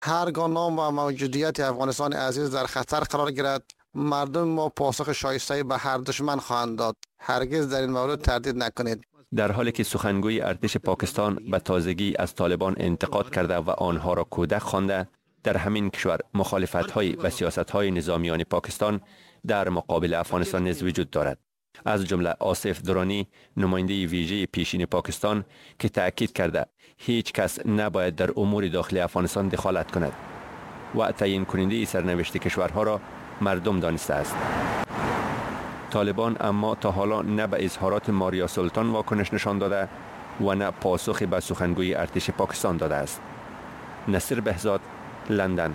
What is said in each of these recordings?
هرگاه نام و موجودیت افغانستان عزیز در خطر قرار گیرد، مردم ما پاسخ شایسته به هر دشمن خواهند داد. هرگز در این مورد تردید نکنید. در حالی که سخنگوی ارتش پاکستان به تازگی از طالبان انتقاد کرده و آنها را کودک خوانده، در همین کشور مخالفت‌های و سیاست‌های نظامیان پاکستان در مقابل افغانستان نیز وجود دارد. از جمله آصف درانی، نماینده ویژه پیشین پاکستان، که تأکید کرده هیچ کس نباید در امور داخلی افغانستان دخالت کند و تعیین کننده سرنوشت کشورها را مردم دانسته است. طالبان اما تا حالا نه به اظهارات ماریا سلطان واکنش نشان داده و نه پاسخی به سخنگوی ارتش پاکستان داده است. نصیر بهزاد، لندن.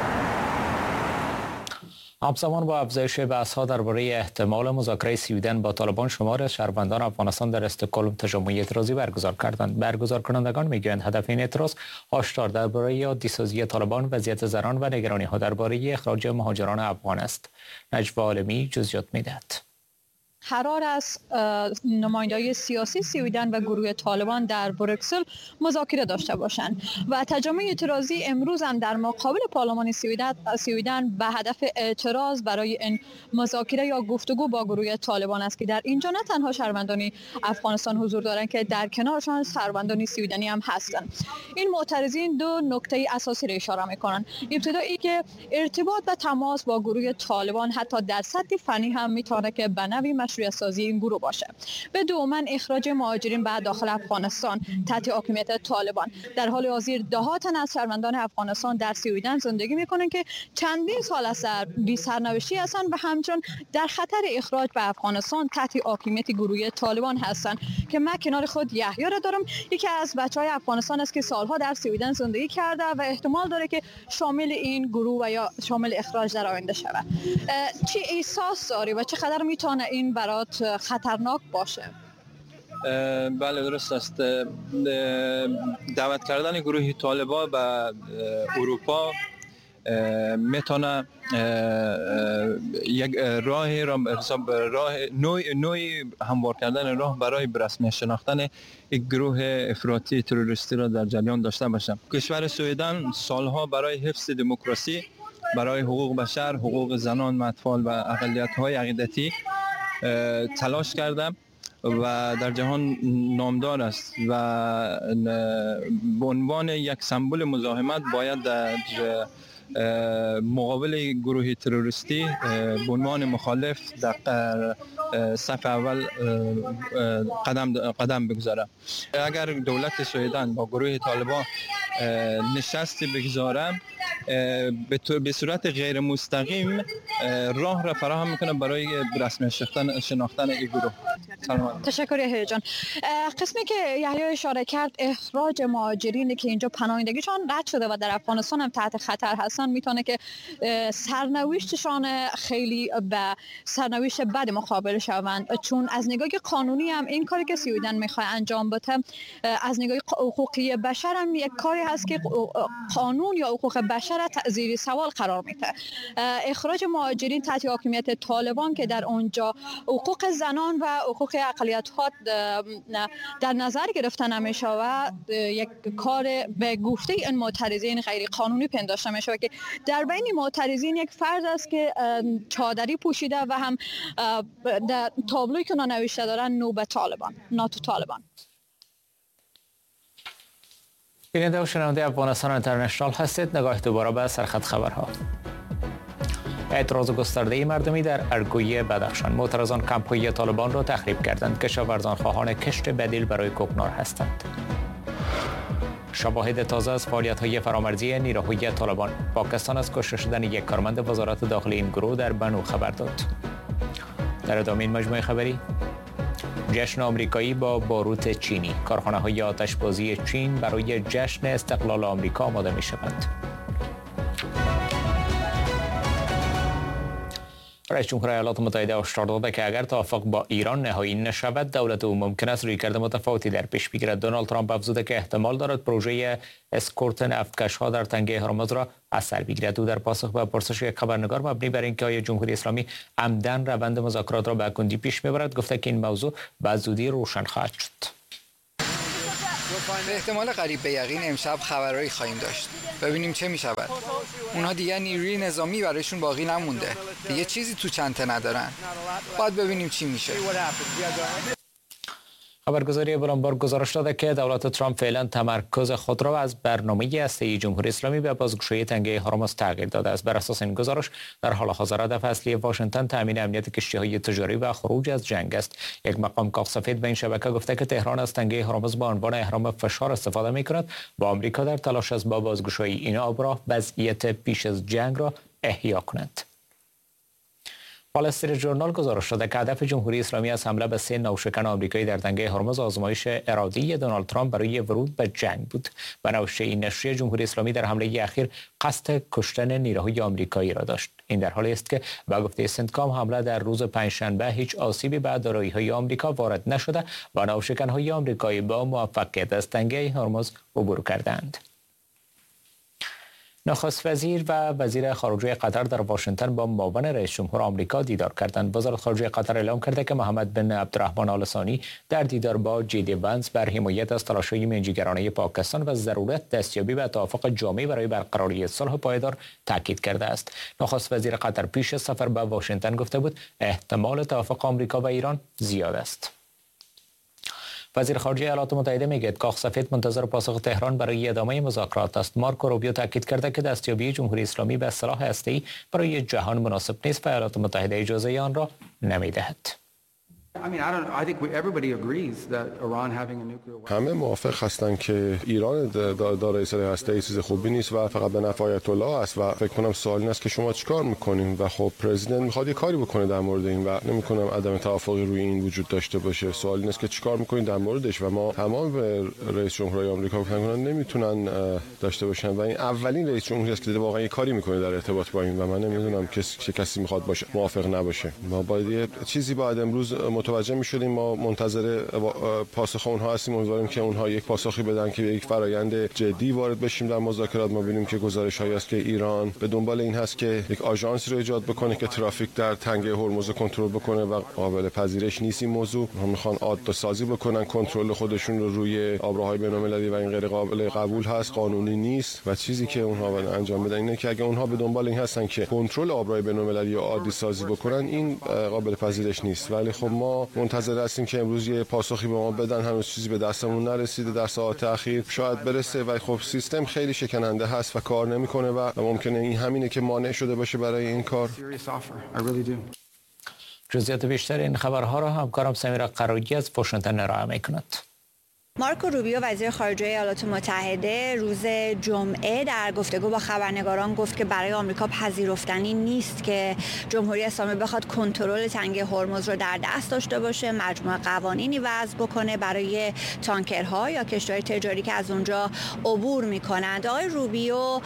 همزمان با افزایش بحث‌ها درباره احتمال مذاکره سویدن با طالبان، شمار از شهروندان افغانستان در استکهلم تجمع اعتراضی برگزار کردند. برگزار کنندگان میگویند هدف این اعتراض هشدار درباره عادی‌سازی طالبان، وضعیت زنان و نگرانی‌ها درباره اخراج مهاجران افغان است. نجوا عالمی جزئیات می‌دهد. قرار است نمایندگان سیاسی سویدن و گروه طالبان در بروکسل مذاکره داشته باشند و تجمع اعتراضی امروز هم در مقابل پارلمان سویدن به هدف اعتراض برای این مذاکره یا گفتگو با گروه طالبان است که در اینجا نه تنها شهروندان افغانستان حضور دارند که در کنارشان شهروندان سویدنی هم هستند. این معترضین دو نکته اساسی را اشاره می‌کنند. ابتدایی که ارتباط و تماس با گروه طالبان حتی در سطح فنی هم میتونه که به نوی مشروعیت سازی این گروه باشه. به دومن اخراج مهاجرین به داخل افغانستان تحت حاکمیت طالبان. در حال حاضر ده‌ها تن از شهروندان افغانستان در سویدن زندگی میکنند که چندین سال از بی سرنوشتی هستند و همچنین در خطر اخراج به افغانستان تحت حاکمیت گروه طالبان هستند که من کنار خود یحیی را دارم، یکی از بچهای افغانستان است که سالها در سویدن زندگی کرده و احتمال داره که شامل این گروه و یا شامل اخراج در آینده شود. چه احساس داری و چقدر میتونه این برات خطرناک باشه؟ بله درست است. دعوت کردن گروه طالبان به اروپا میتونه یک راهی را حساب راه نوعی هموار کردن راه برای برسمی شناختن یک گروه افراطی تروریستی را در جریان داشته باشه. کشور سویدن سالها برای حفظ دموکراسی، برای حقوق بشر، حقوق زنان، اطفال و اقلیت‌های عقیدتی تلاش کرده و در جهان نامدار است و به عنوان یک سمبل مزاحمت باید در مقابل گروه تروریستی به عنوان مخالف در صف اول قدم بگذاره. اگر دولت سویدن با گروه طالبان نشستی بگذاره، به صورت غیر مستقیم راه را فراهم میکنه برای رسمی شناختن این گروه. تشکر یحیی جان. قسمی که یحیی اشاره کرد، اخراج مهاجرینی که اینجا پناهندگیشان رد شده و در افغانستان هم تحت خطر هستن میتونه که سرنوشتشان خیلی به سرنوشت بد مقابل شوند، چون از نگاه قانونی هم این کاری که سویدن میخواد انجام بده از نگاه حقوقی بشر هم یک کاری هست که قانون یا حقوق بشر زیر سوال قرار میده. اخراج مهاجرین تحت حاکمیت طالبان که در اونجا حقوق زنان و حقوق اقلیت‌ها در نظر گرفته نمیشه و یک کار به گفته این معترضین غیر قانونی پنداشته میشه که در بین معترضین یک فرد است که چادری پوشیده و هم در تابلویی که نوشته دارن نو به طالبان، ناتو طالبان. بیننده و شنونده افغانستان اینترنشنال هستید. نگاه دوباره به سرخط خبرها. اعتراض گسترده مردمی در ارگوی بدخشان. معترضان کمپ‌های طالبان را تخریب کردند. کشاورزان خواهان کشت بدیل برای کوکنار هستند. شواهد تازه از فعالیت‌های فرامرزی نیروهای طالبان. پاکستان از کشته شدن یک کارمند وزارت داخلی این گروه در بنو خبر داد. در ادامه این مجموعه خبری، جشن آمریکایی با باروت چینی. کارخانه‌های آتشبازی چین برای جشن استقلال آمریکا آماده می‌شوند. رئیس جمهور ایالات متحده هشدار داده که اگر توافق با ایران نهایی نشود، دولت او ممکن است رویکرد متفاوتی در پیش بگیرد. دونالد ترامپ افزوده که احتمال دارد پروژه اسکورت نفتکش‌ها در تنگه هرمز را از سر بگیرد. او در پاسخ به پرسش یک خبرنگار مبنی بر اینکه آیا جمهوری اسلامی عمدن روند مذاکرات را به کندی پیش میبرد، گفته که این موضوع به زودی روشن خواهد شد. به احتمال قریب به یقین امشب خبرایی خواهیم داشت. ببینیم چه می شود. اونها دیگه نیروی نظامی برایشون باقی نمونده. دیگه چیزی تو چنته ندارن. باید ببینیم چی میشه. خبرگزاری بلومبرگ گزارش داده که دولت ترامپ فعلا تمرکز خود را از برنامه هسته‌ای جمهوری اسلامی به بازگشایی تنگه هرمز تغییر داده است. بر اساس این گزارش در حال حاضر هدف اصلی واشنگتن تامین امنیت کشتی‌های تجاری و خروج از جنگ است. یک مقام کاخ سفید به این شبکه گفته که تهران از تنگه هرمز به عنوان اهرام فشار استفاده می‌کند و آمریکا در تلاش است با بازگشایی این آبراه وضعیت پیش از جنگ را احیا کند. وال استریت ژورنال گزارش داده که هدف جمهوری اسلامی از حمله به 3 ناوشکن آمریکایی در تنگه هرمز آزمایش ارادی دونالد ترامپ برای ورود به جنگ بود. به نوشته این نشریه جمهوری اسلامی در حمله اخیر قصد کشتن نیروهای آمریکایی را داشت. این در حالی است که با گفته سنتکام حمله در روز پنجشنبه هیچ آسیبی به دارایی‌های آمریکا وارد نشده و ناوشکن‌های آمریکایی با موفقیت از تنگه هرمز عبور کردند. نخست وزیر و وزیر خارجه قطر در واشنگتن با معاون رئیس جمهور آمریکا دیدار کردند. وزارت خارجه قطر اعلام کرده که محمد بن عبدالرحمن آل ثانی در دیدار با جی دی ونس بر حمایت از تلاش‌های منجیگرانه پاکستان و ضرورت دستیابی به توافق جامع برای برقراری صلح پایدار تاکید کرده است. نخست وزیر قطر پیش از سفر به واشنگتن گفته بود احتمال توافق آمریکا و ایران زیاد است. وزیر خارجه ایالات متحده میگوید کاخ سفید منتظر پاسخ تهران برای ادامه مذاکرات است. مارکو روبیو تاکید کرده که دستیابی جمهوری اسلامی به سلاح هسته‌ای برای جهان مناسب نیست و ایالات متحده اجازه آن را نمی‌دهد. همه موافق هستند که ایران دارای سلاح هسته‌ای چیز خوبی نیست و فقط به نفع آیت الله است و فکر کنم سوال این است که شما چیکار می‌کنین و خب پرزیدنت می‌خواد یه کاری بکنه در مورد این و نمی‌کنم عدم توافقی روی این وجود داشته باشه. سوال این است که چیکار می‌کنین در موردش و ما تمام به رئیس جمهوری آمریکا گفتن نمیتونن داشته باشن و این اولین رئیس جمهوری است که واقعا یه کاری می‌کنه در ارتباط با این و من نمی‌دونم چه کسی می‌خواد باشه موافق نباشه. ما باید یه چیزی بعد امروز متوجه می‌شدیم. ما منتظر پاسخ اونها هستیم. امیدواریم که اونها یک پاسخی بدن که یک فرایند جدی وارد بشیم در مذاکرات. ما ببینیم که گزارش‌هایی است که ایران به دنبال این هست که یک آژانسی رو ایجاد بکنه که ترافیک در تنگه هرمز کنترل بکنه و قابل پذیرش نیست این موضوع. هم می‌خوان عادت سازی بکنن کنترل خودشون رو روی آبراهای بین‌المللی و این غیر قابل قبول هست، قانونی نیست و چیزی که اونها باید انجام بدن اینه که اگه اونها به دنبال این هستن که کنترل آبراهای بین‌المللی رو عادی سازی بکنن این قابل پذیرش نیست. ولی خب ما منتظر هستیم که امروز یه پاسخی به ما بدن. هنوز چیزی به دستمون نرسیده. در ساعات اخیر شاید برسه و خب سیستم خیلی شکننده هست و کار نمیکنه و ممکنه این همینه که مانع شده باشه برای این کار. جزئیات بیشتر این خبرها را همکارم سمیرا قرایی از واشنگتن ارائه می‌کند. مارکو روبیو وزیر خارجه ایالات متحده روز جمعه در گفتگو با خبرنگاران گفت که برای آمریکا پذیرفتنی نیست که جمهوری اسلامی بخواد کنترل تنگه هرمز رو در دست داشته باشه، مجموعه قوانینی وضع بکنه برای تانکرها یا کشتی‌های تجاری که از اونجا عبور می‌کنند. آقای روبیو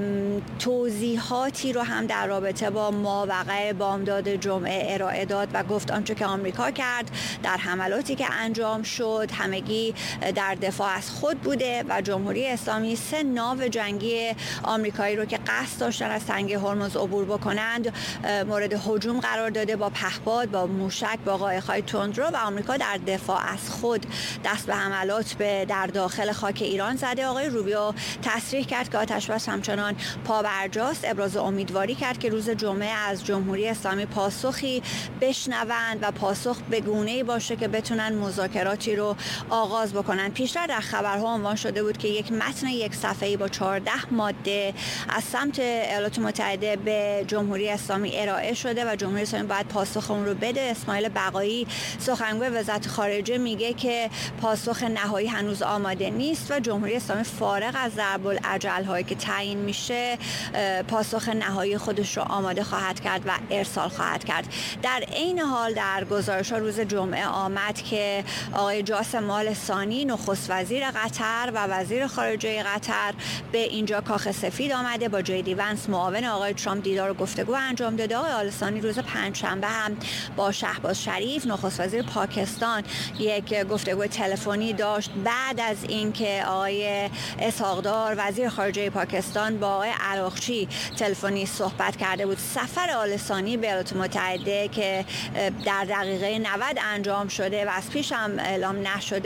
توضیحاتی رو هم در رابطه با ماوقع بامداد جمعه ارائه داد و گفت آنچه که آمریکا کرد در حملاتی که انجام شد همگی در دفاع از خود بوده و جمهوری اسلامی 3 ناو جنگی آمریکایی رو که قصد داشتن از تنگه هرمز عبور بکنند مورد هجوم قرار داده با پهپاد، با موشک، با قایق‌های تندرو و آمریکا در دفاع از خود دست به حملات در داخل خاک ایران زده. آقای روبیو تصریح کرد که آتش‌بس همچنان پابرجاست. ابراز امیدواری کرد که روز جمعه از جمهوری اسلامی پاسخی بشنوند و پاسخ به گونه‌ای باشه که بتونن مذاکراتی رو آغاز بکنن. پیشتر در خبرها عنوان شده بود که یک متن 1 صفحه‌ای با 14 ماده از سمت ایالات متحده به جمهوری اسلامی ارائه شده و جمهوری اسلامی باید پاسخ اون رو بده. اسماعیل بقایی سخنگوی وزارت خارجه میگه که پاسخ نهایی هنوز آماده نیست و جمهوری اسلامی فارغ از ضرب‌الاجل هایی که تعیین میشه پاسخ نهایی خودش رو آماده خواهد کرد و ارسال خواهد کرد. در عین حال در گزارش‌ها روز جمعه آمد که آقای جاسم آل ثانی نخست وزیر قطر و وزیر خارجه قطر به اینجا کاخ سفید آمده با جی دی ونس معاون آقای ترامپ دیدار و گفتگو انجام داده. آقای آل ثانی روز پنجشنبه هم با شهباز شریف نخست وزیر پاکستان یک گفتگو تلفنی داشت بعد از اینکه آقای اسحاق‌دار وزیر خارجه پاکستان با آقای عراقچی تلفنی صحبت کرده بود. سفر آل ثانی به ایالات متحده که در دقیقه 90 انجام شده و از پیش هم اعلام نشده بود این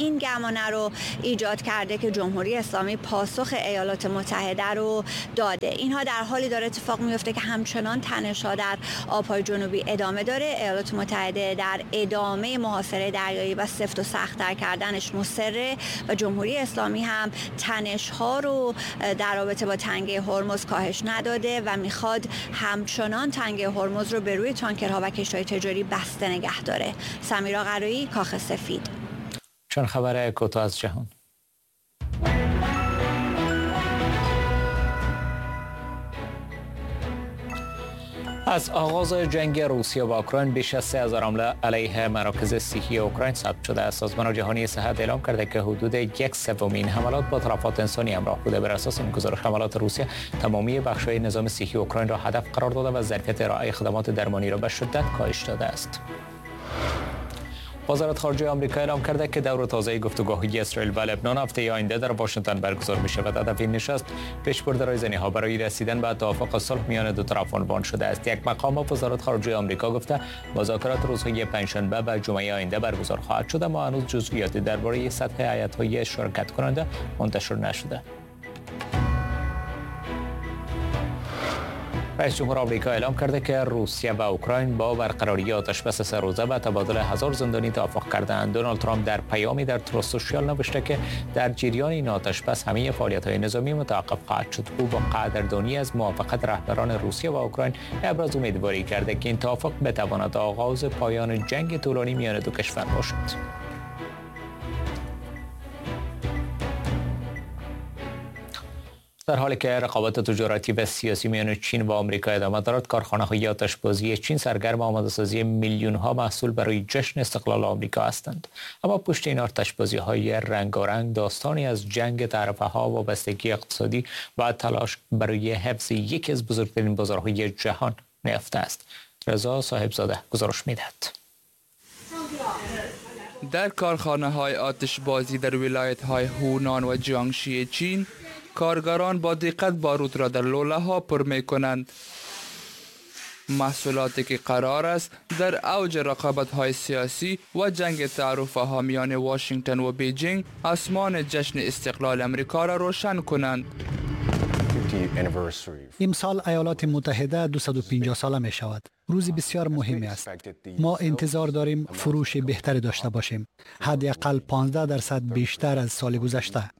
این گمانه رو ایجاد کرده که جمهوری اسلامی پاسخ ایالات متحده رو داده. اینها در حالی داره اتفاق میفته که همچنان تنش‌ها در آب‌های جنوبی ادامه داره. ایالات متحده در ادامه محاصره دریایی و سفت و سخت‌تر کردنش مصره و جمهوری اسلامی هم تنش‌ها رو در رابطه با تنگه هرمز کاهش نداده و میخواد همچنان تنگه هرمز رو به روی تانکرها و کشتی‌های تجاری بسته نگه داره. سمیرا قرایی، کاخ سفید. چون خبر کوتاه از جهان. از آغاز جنگ روسیه و اوکراین بیش از 3000 حمله علیه مراکز صحی اوکراین ثبت شده است. سازمان جهانی صحت اعلام کرده که حدود 1/3 حملات با تلفات انسانی همراه بوده. بر اساس این گزارش حملات روسیه تمامی بخش‌های نظام صحی اوکراین را هدف قرار داده و ظرفیت ارائه خدمات درمانی را به شدت کاهش داده است. وزارت خارجه آمریکا اعلام کرده که دور تازه گفتگوهای اسرائیل و لبنان هفته آینده در واشنگتن برگزار می‌شود. هدف این نشست پیشبرد رایزنی‌ها برای رسیدن به توافق صلح میان دو طرف عنوان شده است. یک مقام وزارت خارجه آمریکا گفته مذاکرات روزهای پنجشنبه و جمعه آینده برگزار خواهد شد، اما هنوز جزئیاتی درباره سطح هیئت‌های شرکت کننده منتشر نشده. رئیس جمهور آمریکا اعلام کرده که روسیه و اوکراین با برقراری آتشبس 3 روزه و تبادل 1000 زندانی توافق کردند. دونالد ترامپ در پیامی در تروس سوشیال نوشته که در جریان این آتشبس همه فعالیت‌های نظامی متوقف خواهد شد. او با قدردانی از موافقت رهبران روسیه و اوکراین ابراز امیدواری کرده که این توافق بتواند آغاز پایان جنگ طولانی میان دو کشور باشد. در حالی که رقابت تجارتی و سیاسی میان چین و آمریکا ادامه دارد، کارخانه‌های آتشبازی چین سرگرم آماده‌سازی میلیون‌ها محصول برای جشن استقلال آمریکا هستند. اما پشت این آتشبازی‌های رنگارنگ داستانی از جنگ تعرفه‌ها، وابستگی اقتصادی و تلاش برای حفظ یکی از بزرگترین بازارهای جهان نهفته است. رضا صاحبزاده گزارش می‌دهد. در کارخانه‌های آتشبازی در ولایت‌های هونان و جیانگشی چین، کارگران با دقت بارود را در لوله‌ها پر می‌کنند. محصولاتی که قرار است در اوج رقابت‌های سیاسی و جنگ تعرفه‌ها میان واشنگتن و بیجینگ آسمان جشن استقلال امریکا را روشن کنند. امسال ایالات متحده 250 ساله می شود. روزی بسیار مهمی است. ما انتظار داریم فروش بهتری داشته باشیم. حداقل 15% بیشتر از سال گذشته.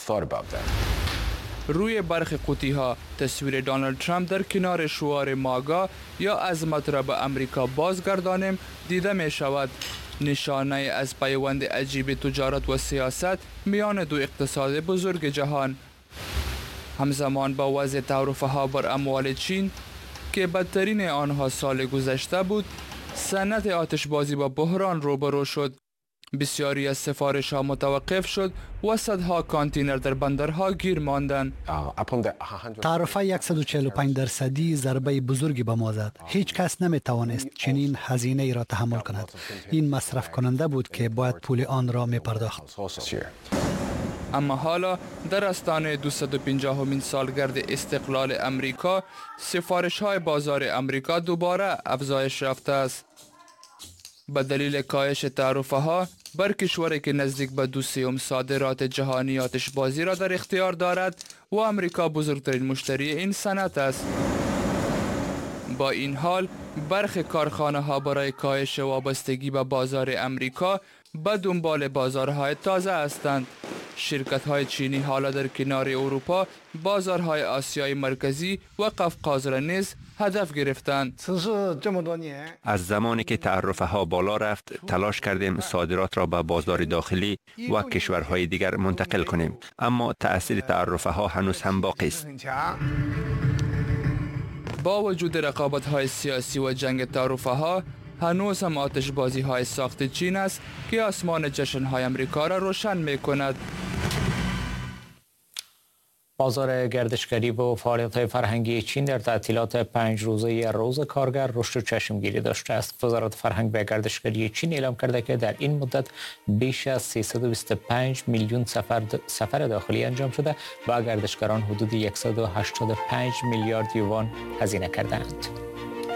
روی برخی قوطی‌ها تصویر دونالد ترامپ در کنار شعار ماگا یا عظمت را به امریکا بازگردانیم دیده می شود. نشانه از پیوند عجیب تجارت و سیاست میان دو اقتصاد بزرگ جهان. همزمان با وضع تعرفه‌ها بر اموال چین که بدترین آنها سال گذشته بود، صنعت آتشبازی با بحران روبرو شد. بسیاری از سفارش‌ها متوقف شد و صدها کانتینر در بندرها گیر ماندند. تعرفه 145% ضربه بزرگی به ما زد. هیچ کس نمی‌توانست چنین هزینه ای را تحمل کند. این مصرف کننده بود که باید پول آن را می‌پرداخت. اما حالا در آستانه 250مین سالگرد استقلال امریکا، سفارش‌های بازار امریکا دوباره افزایش یافته است. به دلیل کاهش تعرفه‌ها بر کشوری که نزدیک به 2/3 صادرات جهانی آتشبازی را در اختیار دارد و امریکا بزرگترین مشتری این صنعت است. با این حال برخی کارخانه‌ها برای کاهش وابستگی به بازار امریکا به دنبال بازارهای تازه هستند. شرکت‌های چینی حالا در کنار اروپا بازارهای آسیای مرکزی و قفقاز را نیز هدف گرفتند. از زمانی که تعرفه‌ها بالا رفت، تلاش کردیم صادرات را به بازار داخلی و کشورهای دیگر منتقل کنیم، اما تأثیر تعرفه‌ها هنوز هم باقی است. با وجود رقابت‌های سیاسی و جنگ تعرفه‌ها، هنوز هم آتشبازی‌های ساخت چین است که آسمان جشن‌های امریکا را روشن می‌کند. بازار گردشگری و فعالیت‌های فرهنگی چین در تعطیلات 5 روزه روز کارگر رشد و چشمگیری داشته است. وزارت فرهنگ و گردشگری چین اعلام کرده که در این مدت بیش از 325 میلیون سفر داخلی انجام شده و گردشگران حدود 185 میلیارد یوان هزینه کردند.